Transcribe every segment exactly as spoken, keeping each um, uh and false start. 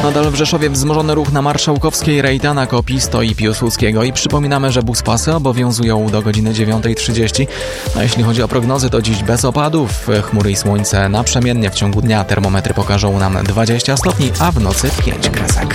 Nadal w Rzeszowie wzmożony ruch na Marszałkowskiej, Rejtana, Kopisto i Piłsudskiego i przypominamy, że buspasy obowiązują do godziny dziewiątej trzydzieści. A jeśli chodzi o prognozy, to dziś bez opadów, chmury i słońce naprzemiennie w ciągu dnia. Termometry pokażą nam dwadzieścia stopni, a w nocy pięć kresek.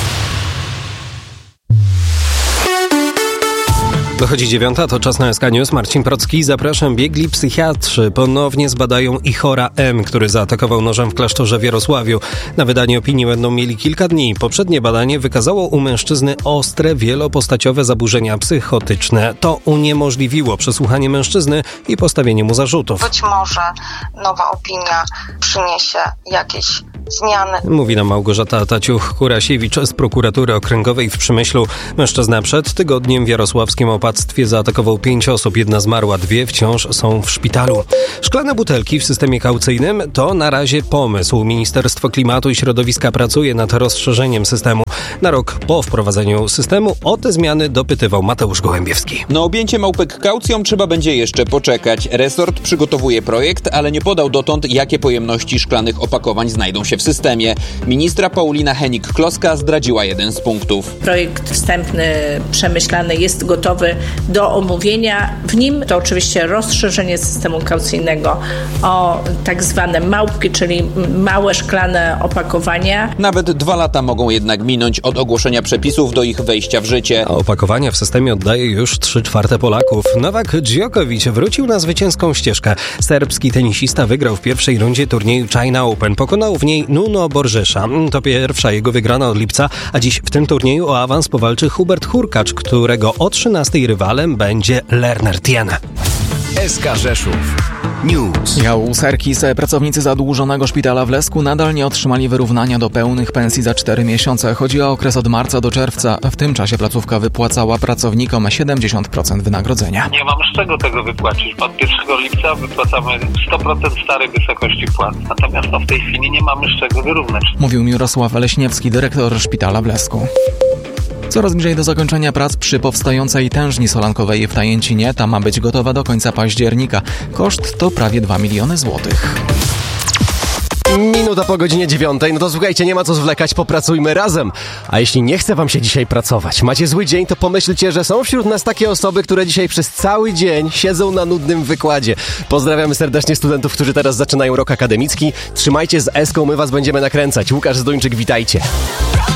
Dochodzi dziewiąta, to czas na S K News. Marcin Procki, zapraszam. Biegli psychiatrzy ponownie zbadają Ichora M., który zaatakował nożem w klasztorze w Jarosławiu. Na wydanie opinii będą mieli kilka dni. Poprzednie badanie wykazało u mężczyzny ostre, wielopostaciowe zaburzenia psychotyczne. To uniemożliwiło przesłuchanie mężczyzny i postawienie mu zarzutów. Być może nowa opinia przyniesie jakieś zmiany. Mówi nam Małgorzata Taciuch-Kurasiewicz z prokuratury okręgowej w Przemyślu. Mężczyzna przed tygodniem w jarosławskim opactwie zaatakował pięć osób. Jedna zmarła, dwie wciąż są w szpitalu. Szklane butelki w systemie kaucyjnym to na razie pomysł. Ministerstwo Klimatu i Środowiska pracuje nad rozszerzeniem systemu. Na rok po wprowadzeniu systemu o te zmiany dopytywał Mateusz Gołębiewski. Na objęcie małpek kaucją trzeba będzie jeszcze poczekać. Resort przygotowuje projekt, ale nie podał dotąd, jakie pojemności szklanych opakowań znajdą się w systemie. Ministra Paulina Hennig-Kloska zdradziła jeden z punktów. Projekt wstępny, przemyślany jest gotowy do omówienia. W nim to oczywiście rozszerzenie systemu kaucyjnego o tak zwane małpki, czyli małe szklane opakowania. Nawet dwa lata mogą jednak minąć od ogłoszenia przepisów do ich wejścia w życie. A opakowania w systemie oddaje już trzy czwarte Polaków. Nowak Djokovic wrócił na zwycięską ścieżkę. Serbski tenisista wygrał w pierwszej rundzie turnieju China Open. Pokonał w niej Nuno Borgesza. To pierwsza jego wygrana od lipca, a dziś w tym turnieju o awans powalczy Hubert Hurkacz, którego o trzynastej rywalem będzie Lerner Tiene. S K Rzeszów News. Michał Serkis, pracownicy zadłużonego szpitala w Lesku nadal nie otrzymali wyrównania do pełnych pensji za cztery miesiące. Chodzi o okres od marca do czerwca. W tym czasie placówka wypłacała pracownikom siedemdziesiąt procent wynagrodzenia. Nie mam z czego tego wypłacić. Od pierwszego lipca wypłacamy sto procent starej wysokości płac. Natomiast no, w tej chwili nie mamy z czego wyrównać. Mówił Mirosław Leśniewski, dyrektor szpitala w Lesku. Coraz bliżej do zakończenia prac przy powstającej tężni solankowej w Tajęcinie. Ta ma być gotowa do końca października. Koszt to prawie dwa miliony złotych. Minuta po godzinie dziewiątej, no to słuchajcie, nie ma co zwlekać, popracujmy razem. A jeśli nie chce wam się dzisiaj pracować, macie zły dzień, to pomyślcie, że są wśród nas takie osoby, które dzisiaj przez cały dzień siedzą na nudnym wykładzie. Pozdrawiamy serdecznie studentów, którzy teraz zaczynają rok akademicki. Trzymajcie z Eską, my was będziemy nakręcać. Łukasz Zduńczyk, witajcie.